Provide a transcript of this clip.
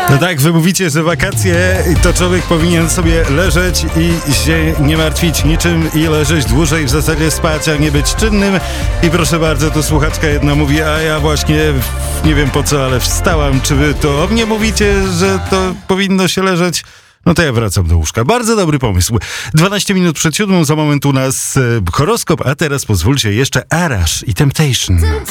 No tak, wy mówicie, że wakacje to człowiek powinien sobie leżeć i się nie martwić niczym i leżeć dłużej, w zasadzie spać, a nie być czynnym. I proszę bardzo, tu słuchaczka jedna mówi, a ja właśnie nie wiem po co, ale wstałam. Czy wy to o mnie mówicie, że to powinno się leżeć? No to ja wracam do łóżka. Bardzo dobry pomysł. 12 minut przed 7, za moment u nas horoskop, a teraz pozwólcie jeszcze Arash i Temptation.